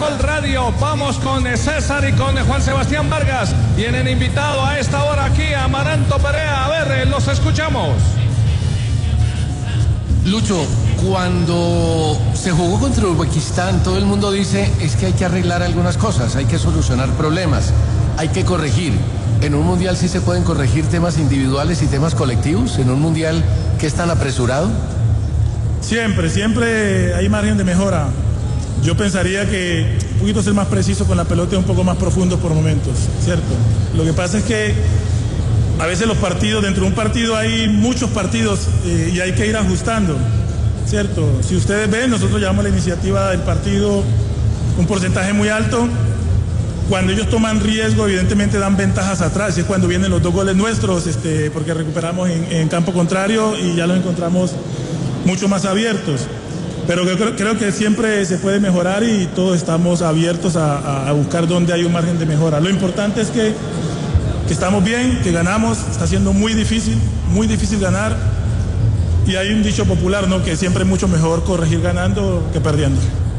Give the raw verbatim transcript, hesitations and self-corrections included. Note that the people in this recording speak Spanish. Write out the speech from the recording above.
Caracol Radio. Vamos con César y con Juan Sebastián Vargas. Tienen invitado a esta hora aquí a Amaranto Perea. A ver, los escuchamos. Lucho, cuando se jugó contra Uzbekistán, todo el mundo dice es que hay que arreglar algunas cosas, hay que solucionar problemas, hay que corregir. ¿En un mundial sí se pueden corregir temas individuales y temas colectivos? ¿En un mundial que es tan apresurado? Siempre, siempre hay margen de mejora. Yo pensaría que un poquito ser más preciso con la pelota y un poco más profundo por momentos, ¿cierto? Lo que pasa es que a veces los partidos, dentro de un partido hay muchos partidos eh, y hay que ir ajustando, ¿cierto? Si ustedes ven, nosotros llevamos la iniciativa del partido un porcentaje muy alto. Cuando ellos toman riesgo, evidentemente dan ventajas atrás, y es cuando vienen los dos goles nuestros, este, porque recuperamos en, en campo contrario y ya los encontramos mucho más abiertos. Pero creo, creo que siempre se puede mejorar y todos estamos abiertos a, a buscar dónde hay un margen de mejora. Lo importante es que que estamos bien, que ganamos, está siendo muy difícil, muy difícil ganar, y hay un dicho popular, ¿no?, que siempre es mucho mejor corregir ganando que perdiendo.